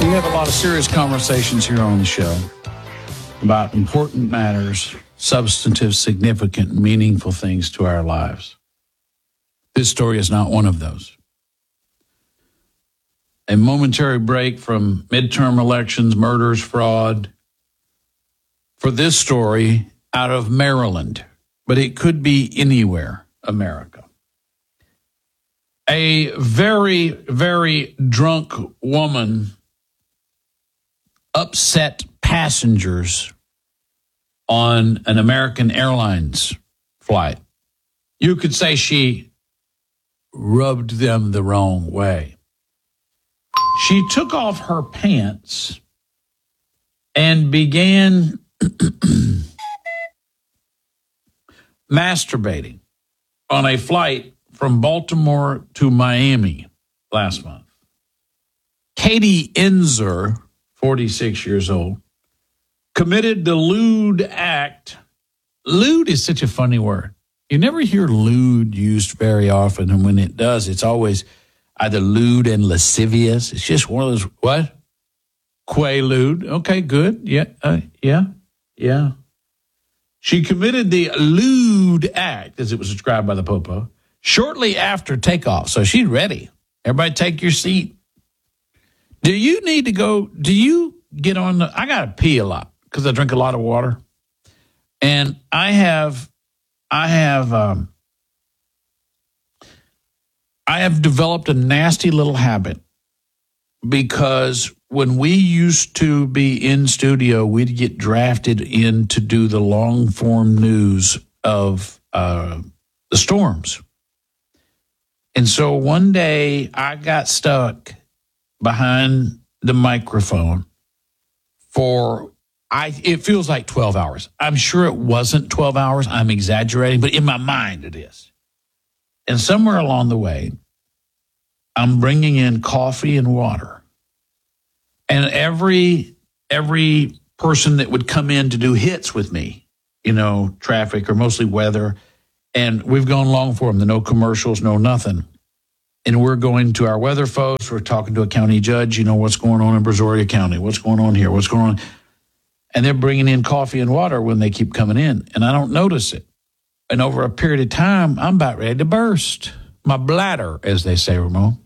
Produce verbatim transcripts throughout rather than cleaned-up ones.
We have a lot of serious conversations here on the show about important matters, substantive, significant, meaningful things to our lives. This story is not one of those. A momentary break from midterm elections, murders, fraud, for this story out of Maryland, but it could be anywhere, America. A very, very drunk woman upset passengers on an American Airlines flight. You could say she rubbed them the wrong way. She took off her pants and began masturbating on a flight from Baltimore to Miami last month. Katie Enzer, forty-six years old, committed the lewd act. Lewd is such a funny word. You never hear lewd used very often, and when it does, it's always either lewd and lascivious. It's just one of those, what? Quaalude. Okay, good. Yeah, uh, yeah, yeah. She committed the lewd act, as it was described by the Popo, shortly after takeoff. So she's ready. Everybody take your seat. Do you need to go, do you get on the, I got to pee a lot because I drink a lot of water. And I have, I have, um, I have developed a nasty little habit because when we used to be in studio, we'd get drafted in to do the long form news of uh, the storms. And so one day I got stuck behind the microphone for, I. it feels like twelve hours. I'm sure it wasn't twelve hours. I'm exaggerating, but in my mind it is. And somewhere along the way, I'm bringing in coffee and water. And every every person that would come in to do hits with me, you know, traffic or mostly weather, and we've gone long for them, no commercials, no nothing. And we're going to our weather folks. We're talking to a county judge, you know, what's going on in Brazoria County, what's going on here, what's going on. And they're bringing in coffee and water when they keep coming in, and I don't notice it. And over a period of time, I'm about ready to burst. My bladder, as they say, Ramon.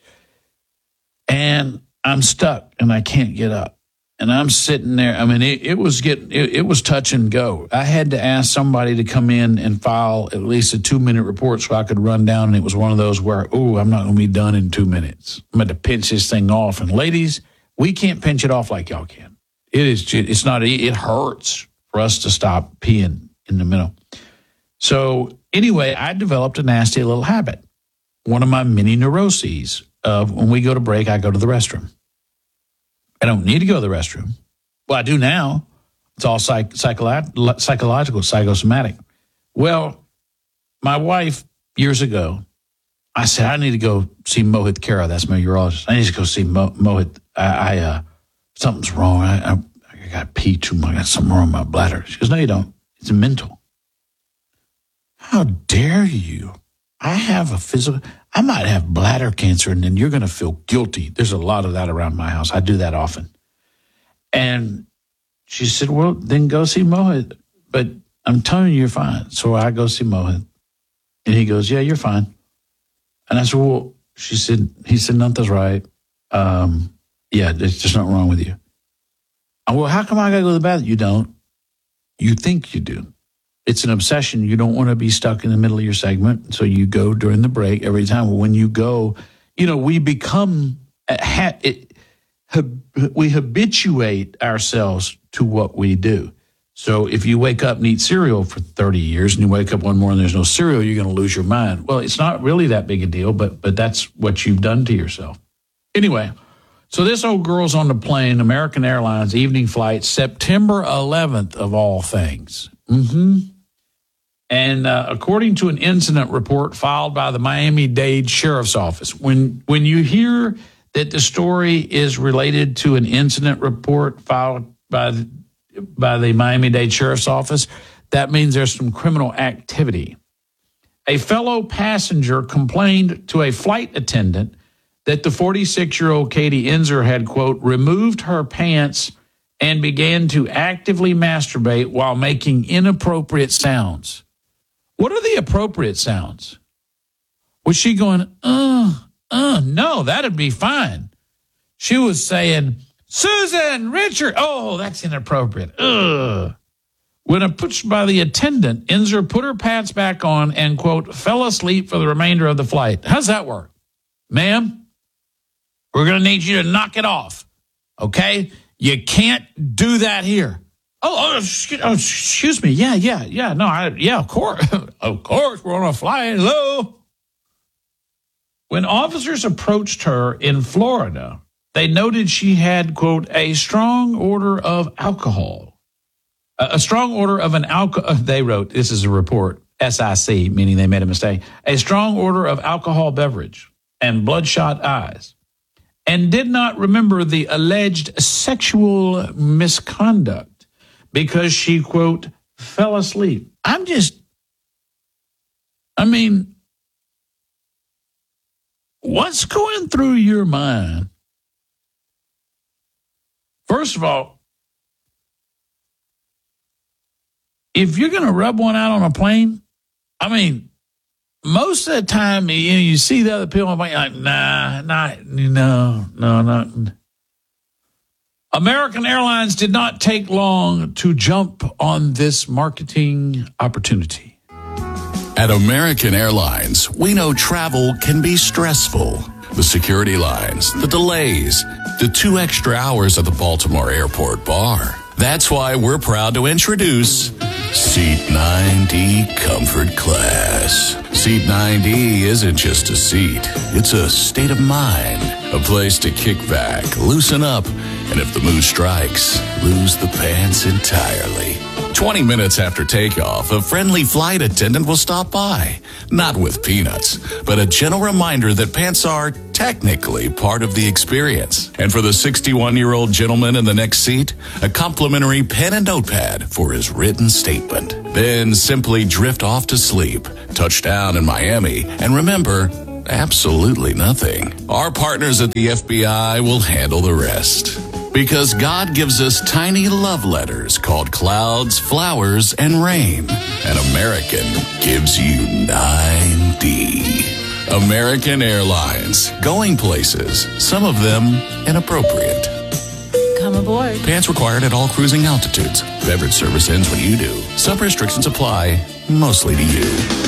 And I'm stuck, and I can't get up. And I'm sitting there. I mean, it, it was getting, it, it was touch and go. I had to ask somebody to come in and file at least a two-minute report so I could run down. And it was one of those where, oh, I'm not going to be done in two minutes. I'm going to pinch this thing off. And ladies, we can't pinch it off like y'all can. It is, it's not, it hurts for us to stop peeing in the middle. So anyway, I developed a nasty little habit. One of my many neuroses of when we go to break, I go to the restroom. I don't need to go to the restroom. Well, I do now. It's all psych, psycholo- psychological, psychosomatic. Well, my wife, years ago, I said, I need to go see Mohit Khera. That's my urologist. I need to go see Mo- Mohit. I, I uh, something's wrong. I, I, I got to pee too much. I got something wrong with my bladder. She goes, no, you don't. It's mental. How dare you? I have a physical, I might have bladder cancer, and then you're going to feel guilty. There's a lot of that around my house. I do that often. And she said, well, then go see Mohit. But I'm telling you, you're fine. So I go see Mohit. And he goes, yeah, you're fine. And I said, well, she said, he said, nothing's right. Um, yeah, there's just nothing wrong with you. I, well, how come I got to go to the bathroom? You don't. You think you do. It's an obsession. You don't want to be stuck in the middle of your segment, so you go during the break every time. When you go, you know, we become, it, we habituate ourselves to what we do. So if you wake up and eat cereal for thirty years and you wake up one morning and there's no cereal, you're going to lose your mind. Well, it's not really that big a deal, but but that's what you've done to yourself. Anyway, so this old girl's on the plane, American Airlines, evening flight, September eleventh of all things. Mm-hmm. And uh, according to an incident report filed by the Miami-Dade Sheriff's Office, when when you hear that the story is related to an incident report filed by the, by the Miami-Dade Sheriff's Office, that means there's some criminal activity. A fellow passenger complained to a flight attendant that the forty-six-year-old Katie Enzer had, quote, removed her pants and began to actively masturbate while making inappropriate sounds. What are the appropriate sounds? Was she going, uh, uh, no, that'd be fine. She was saying, Susan, Richard, oh, that's inappropriate. Ugh. When approached by the attendant, Enzer put her pants back on and, quote, fell asleep for the remainder of the flight. How's that work? Ma'am, we're going to need you to knock it off, okay? You can't do that here. Oh, oh, excuse, oh, excuse me. Yeah, yeah, yeah. No, I, yeah, of course. Of course, we're on a flight. Hello. When officers approached her in Florida, they noted she had, quote, a strong odor of alcohol. A, a strong odor of an alcohol, they wrote, this is a report, S I C, meaning they made a mistake, a strong odor of alcohol beverage and bloodshot eyes, and did not remember the alleged sexual misconduct because she, quote, fell asleep. I'm just, I mean, what's going through your mind? First of all, if you're going to rub one out on a plane, I mean, most of the time, you know, you see the other people, and you're like, nah, not, no, no, not. American Airlines did not take long to jump on this marketing opportunity. At American Airlines, we know travel can be stressful. The security lines, the delays, the two extra hours at the Baltimore Airport bar. That's why we're proud to introduce Seat nine D Comfort Class. Seat nine D isn't just a seat. It's a state of mind, a place to kick back, loosen up, and if the mood strikes, lose the pants entirely. twenty minutes after takeoff, a friendly flight attendant will stop by. Not with peanuts, but a gentle reminder that pants are technically part of the experience. And for the sixty-one-year-old gentleman in the next seat, a complimentary pen and notepad for his written statement. Then simply drift off to sleep, touch down in Miami, and remember, absolutely nothing. Our partners at the F B I will handle the rest. Because God gives us tiny love letters called clouds, flowers, and rain. And American gives you nine D. American Airlines. Going places. Some of them inappropriate. Come aboard. Pants required at all cruising altitudes. Beverage service ends when you do. Some restrictions apply, mostly to you.